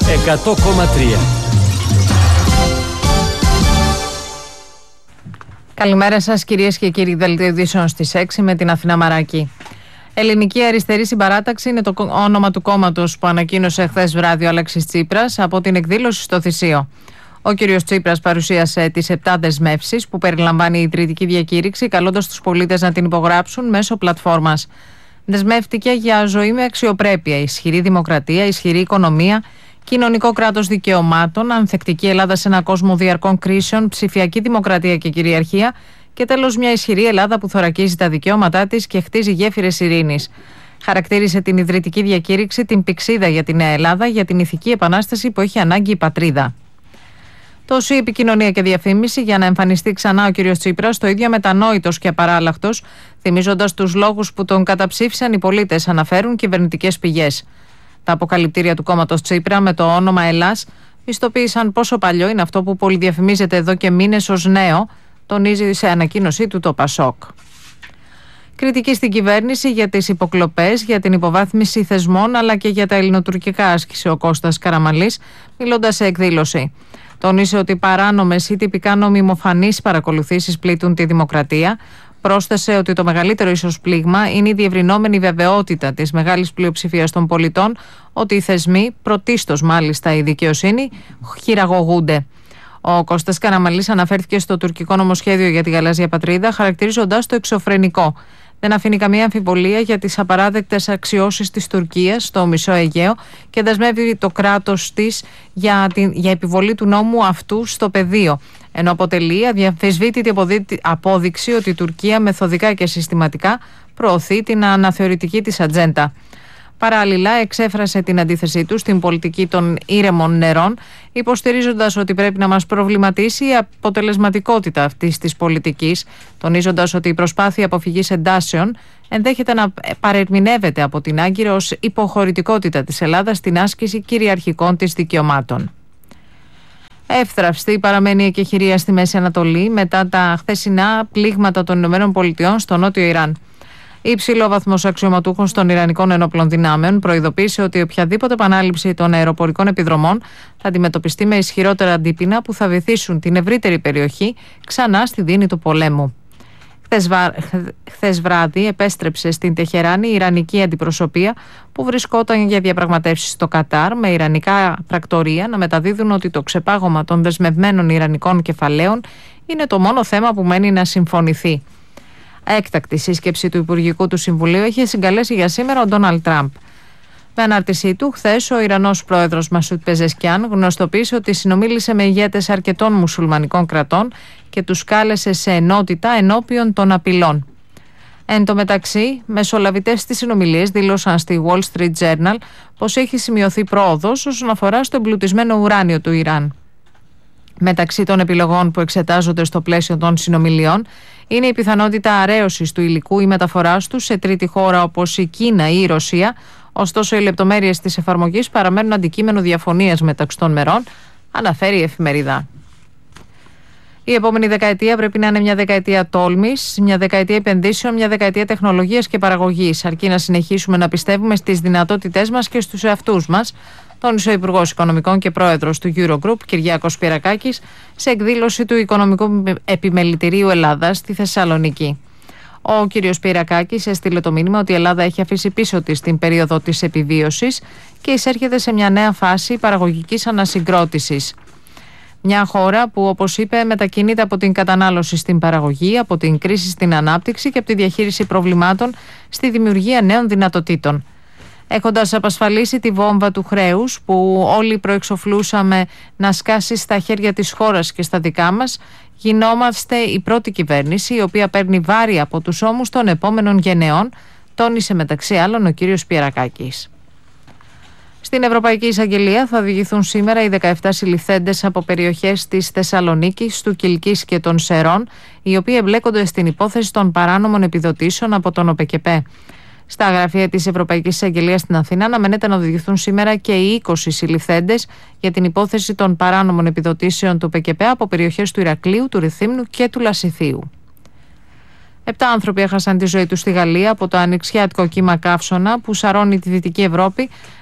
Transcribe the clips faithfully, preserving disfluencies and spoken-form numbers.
εκατό κόμμα τρία. Καλημέρα σας κυρίες και κύριοι, δελτίο ειδήσεων στις έξι με την Αθηνά Μαράκη. Ελληνική Αριστερή Συμπαράταξη είναι το όνομα του κόμματος που ανακοίνωσε χθες βράδυ ο Αλέξης Τσίπρας από την εκδήλωση στο Θησίο. Ο κ. Τσίπρας παρουσίασε τις επτά δεσμεύσεις που περιλαμβάνει η ιδρυτική διακήρυξη, καλώντας τους πολίτες να την υπογράψουν μέσω πλατφόρμας. Δεσμεύτηκε για ζωή με αξιοπρέπεια, ισχυρή δημοκρατία, ισχυρή οικονομία, κοινωνικό κράτος δικαιωμάτων, ανθεκτική Ελλάδα σε ένα κόσμο διαρκών κρίσεων, ψηφιακή δημοκρατία και κυριαρχία και τέλος μια ισχυρή Ελλάδα που θωρακίζει τα δικαιώματά της και χτίζει γέφυρες ειρήνης. Χαρακτήρισε την ιδρυτική διακήρυξη την πηξίδα για τη Νέα Ελλάδα, για την ηθική επανάσταση που έχει ανάγκη η πατρίδα. Τόση επικοινωνία και διαφήμιση για να εμφανιστεί ξανά ο κ. Τσίπρας, το ίδιο μετανόητος και απαράλλαχτος, θυμίζοντας τους λόγους που τον καταψήφισαν οι πολίτες, αναφέρουν κυβερνητικές πηγές. Τα αποκαλυπτήρια του κόμματος Τσίπρα με το όνομα Ελλάς πιστοποίησαν πόσο παλιό είναι αυτό που πολυδιαφημίζεται εδώ και μήνες ως νέο, τονίζει σε ανακοίνωσή του το Πασόκ. Κριτική στην κυβέρνηση για τις υποκλοπές, για την υποβάθμιση θεσμών αλλά και για τα ελληνοτουρκικά άσκησε ο Κώστας Καραμανλής, μιλώντας σε εκδήλωση. Τόνισε ότι παράνομες ή τυπικά νομιμοφανείς παρακολουθήσεις πλήττουν τη δημοκρατία. Πρόσθεσε ότι το μεγαλύτερο ίσως πλήγμα είναι η διευρυνόμενη βεβαιότητα της μεγάλης πλειοψηφίας των πολιτών ότι οι θεσμοί, πρωτίστως μάλιστα η δικαιοσύνη, χειραγωγούνται. Ο Κώστας Καραμανλής αναφέρθηκε στο τουρκικό νομοσχέδιο για τη γαλάζια πατρίδα, χαρακτηρίζοντας το εξωφρενικό. Δεν αφήνει καμία αμφιβολία για τις απαράδεκτες αξιώσεις της Τουρκίας στο Μισό Αιγαίο και δεσμεύει το κράτος της για, την, για επιβολή του νόμου αυτού στο πεδίο, ενώ αποτελεί αδιαμφισβήτητη απόδειξη ότι η Τουρκία μεθοδικά και συστηματικά προωθεί την αναθεωρητική της ατζέντα. Παράλληλα, εξέφρασε την αντίθεσή του στην πολιτική των ήρεμων νερών, υποστηρίζοντας ότι πρέπει να μας προβληματίσει η αποτελεσματικότητα αυτής της πολιτικής, τονίζοντας ότι η προσπάθεια αποφυγής εντάσεων ενδέχεται να παρερμηνεύεται από την Άγκυρα ως υποχωρητικότητα της Ελλάδας στην άσκηση κυριαρχικών της δικαιωμάτων. Εύθραυστη παραμένει η εκεχηρία στη Μέση Ανατολή μετά τα χθεσινά πλήγματα των ΗΠΑ στο νότιο Ιράν. Υψηλό βαθμός αξιωματούχων των Ιρανικών ενόπλων δυνάμεων προειδοποίησε ότι οποιαδήποτε επανάληψη των αεροπορικών επιδρομών θα αντιμετωπιστεί με ισχυρότερα αντίπεινα που θα βυθίσουν την ευρύτερη περιοχή ξανά στη δίνη του πολέμου. Χθες, βα... Χθες βράδυ επέστρεψε στην Τεχεράνη η Ιρανική αντιπροσωπεία που βρισκόταν για διαπραγματεύσεις στο Κατάρ, με ιρανικά πρακτορία να μεταδίδουν ότι το ξεπάγωμα των δεσμευμένων ιρανικών κεφαλαίων είναι το μόνο θέμα που μένει να συμφωνηθεί. Έκτακτη σύσκεψη του Υπουργικού του Συμβουλίου είχε συγκαλέσει για σήμερα ο Ντόναλντ Τραμπ. Με ανάρτησή του, χθες ο Ιρανός πρόεδρος Μασούτ Πεζεσκιάν γνωστοποίησε ότι συνομίλησε με ηγέτες αρκετών μουσουλμανικών κρατών και τους κάλεσε σε ενότητα ενώπιον των απειλών. Εν τω μεταξύ, μεσολαβητές στις συνομιλίες δήλωσαν στη Wall Street Journal πως έχει σημειωθεί πρόοδος όσον αφορά στο εμπλουτισμένο ουράνιο του Ιράν. Μεταξύ των επιλογών που εξετάζονται στο πλαίσιο των συνομιλιών είναι η πιθανότητα αρέωσης του υλικού ή μεταφοράς του σε τρίτη χώρα όπως η Κίνα ή η Ρωσία, ωστόσο οι λεπτομέρειες της εφαρμογής παραμένουν αντικείμενο διαφωνίας μεταξύ των μερών, αναφέρει η εφημερίδα. Η επόμενη δεκαετία πρέπει να είναι μια δεκαετία τόλμης, μια δεκαετία επενδύσεων, μια δεκαετία τεχνολογίας και παραγωγής, αρκεί να συνεχίσουμε να πιστεύουμε στις δυνατότητές μας και στους εαυτούς μας, τόνισε ο Υπουργός Οικονομικών και Πρόεδρος του Eurogroup, Κυριάκος Πυρακάκης, σε εκδήλωση του Οικονομικού Επιμελητηρίου Ελλάδας στη Θεσσαλονίκη. Ο κ. Πυρακάκης έστειλε το μήνυμα ότι η Ελλάδα έχει αφήσει πίσω της την περίοδο της επιβίωσης και εισέρχεται σε μια νέα φάση παραγωγικής ανασυγκρότησης. Μια χώρα που, όπως είπε, μετακινείται από την κατανάλωση στην παραγωγή, από την κρίση στην ανάπτυξη και από τη διαχείριση προβλημάτων στη δημιουργία νέων δυνατοτήτων. Έχοντας απασφαλίσει τη βόμβα του χρέους που όλοι προεξοφλούσαμε να σκάσει στα χέρια της χώρας και στα δικά μας, γινόμαστε η πρώτη κυβέρνηση η οποία παίρνει βάρη από τους ώμους των επόμενων γενεών, τόνισε μεταξύ άλλων ο κύριος Πυρακάκης. Στην Ευρωπαϊκή Εισαγγελία θα οδηγηθούν σήμερα οι δεκαεπτά συλληφθέντες από περιοχές της Θεσσαλονίκης, του Κιλκής και των Σερών, οι οποίοι εμπλέκονται στην υπόθεση των παράνομων επιδοτήσεων από τον ΟΠΕΚΕΠΕ. Στα γραφεία της Ευρωπαϊκής Εισαγγελίας στην Αθήνα αναμένεται να οδηγηθούν σήμερα και οι είκοσι συλληφθέντες για την υπόθεση των παράνομων επιδοτήσεων του ΟΠΕΚΕΠΕ από περιοχές του Ηρακλείου, του Ρηθύμνου και του Λασιθίου. Επτά άνθρωποι έχασαν τη ζωή τους στη Γαλλία από το ανοιξιάτικο κύμα καύσωνα που σαρώνει τη Δυτική Ευρώπη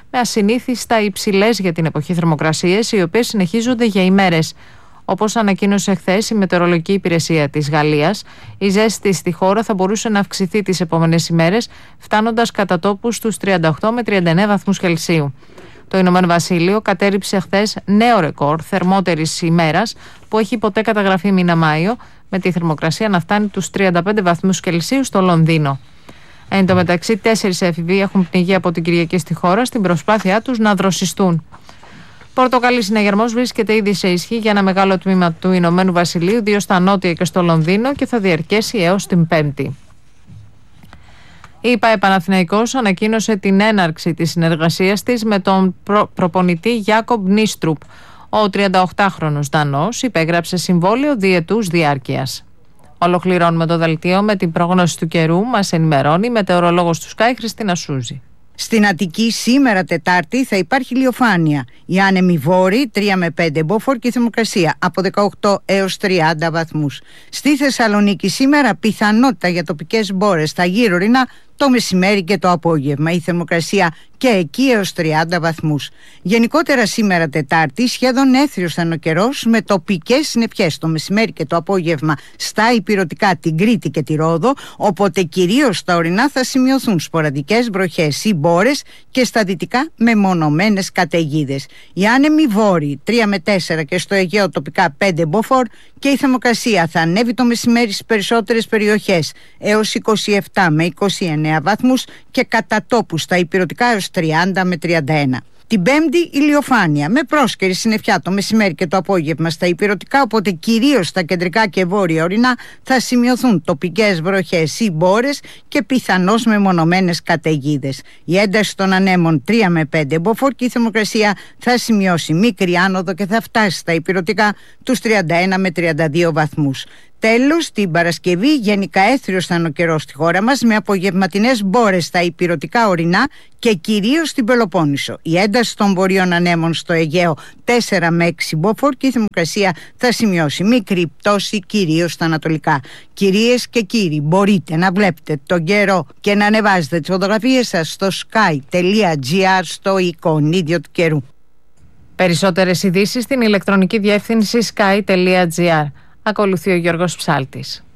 με ασυνήθιστα υψηλές για την εποχή θερμοκρασίες, οι οποίες συνεχίζονται για ημέρες. Όπως ανακοίνωσε χθες η Μετεωρολογική Υπηρεσία της Γαλλίας, η ζέστη στη χώρα θα μπορούσε να αυξηθεί τις επόμενες ημέρες, φτάνοντας κατά τόπους στους τριάντα οκτώ με τριάντα εννέα βαθμούς Κελσίου. Το Ηνωμένο Βασίλειο κατέρριψε χθες νέο ρεκόρ θερμότερης ημέρας που έχει ποτέ καταγραφεί μήνα Μάιο, με τη θερμοκρασία να φτάνει τους τριάντα πέντε βαθμούς Κελσίου στο Λονδίνο. Εν τω μεταξύ, τέσσερις έφηβοι έχουν πνιγεί από την Κυριακή στη χώρα στην προσπάθειά τους να δροσιστούν. Πορτοκαλί συναγερμός βρίσκεται ήδη σε ισχύ για ένα μεγάλο τμήμα του Ηνωμένου Βασιλείου, ιδίως στα νότια και στο Λονδίνο, και θα διαρκέσει έως την Πέμπτη. Η ΠΑΕ Παναθηναϊκός ανακοίνωσε την έναρξη της συνεργασίας της με τον προ- προπονητή Γιάκομπ Νίστρουπ. Ο τριανταοκτάχρονος Δανός υπέγραψε συμβόλαιο διετούς διάρκειας. Ολοκληρώνουμε το δελτίο με την πρόγνωση του καιρού. Μας ενημερώνει η μετεωρολόγος του Sky, Χριστίνα Σούζη. Στην Αττική σήμερα Τετάρτη θα υπάρχει ηλιοφάνεια. Οι άνεμοι βόρειοι τρία με πέντε μποφόρ και η θερμοκρασία από δεκαοκτώ έως τριάντα βαθμούς. Στη Θεσσαλονίκη σήμερα πιθανότητα για τοπικές μπόρες στα γύρω-ρινά το μεσημέρι και το απόγευμα. Η θερμοκρασία και εκεί έως τριάντα βαθμούς. Γενικότερα σήμερα Τετάρτη σχεδόν έθριος θα είναι ο καιρός, με τοπικές συννεφιές το μεσημέρι και το απόγευμα στα ηπειρωτικά, την Κρήτη και τη Ρόδο, οπότε κυρίως στα ορεινά θα σημειωθούν σποραδικές βροχές ή μπόρες και στα δυτικά μεμονωμένες καταιγίδες. Οι άνεμοι βόρειοι τρία με τέσσερα και στο Αιγαίο τοπικά πέντε μποφόρ και η θερμοκρασία θα ανέβει το μεσημέρι στις περισσότερες περιοχές έως είκοσι επτά με είκοσι εννέα βαθμούς και κατά τόπου στα ηπειρωτικά έως τριάντα με τριάντα ένα. Την Πέμπτη ηλιοφάνεια με πρόσκαιρη συννεφιά το μεσημέρι και το απόγευμα στα ηπειρωτικά, οπότε κυρίως στα κεντρικά και βόρεια ορεινά θα σημειωθούν τοπικές βροχές ή μπόρες και πιθανώς μεμονωμένες καταιγίδες. Η ένταση των ανέμων τρία με πέντε μποφόρ και η θερμοκρασία θα σημειώσει μικρή άνοδο και θα φτάσει στα ηπειρωτικά τους τριάντα ένα με τριάντα δύο βαθμούς. Τέλος, την Παρασκευή γενικά έθριος θα είναι ο καιρός στη χώρα μας, με απογευματινές μπόρες στα ηπειρωτικά ορεινά και κυρίως στην Πελοπόννησο. Η ένταση των βορείων ανέμων στο Αιγαίο τέσσερα με έξι μποφόρ και η θερμοκρασία θα σημειώσει μικρή πτώση κυρίως στα ανατολικά. Κυρίες και κύριοι, μπορείτε να βλέπετε τον καιρό και να ανεβάζετε τις φωτογραφίες σας στο sky τελεία gr, στο εικονίδιο του καιρού. Περισσότερες ειδήσεις στην ηλεκτρονική διεύθυνση sky τελεία gr. Ακολουθεί ο Γιώργος Ψάλτης.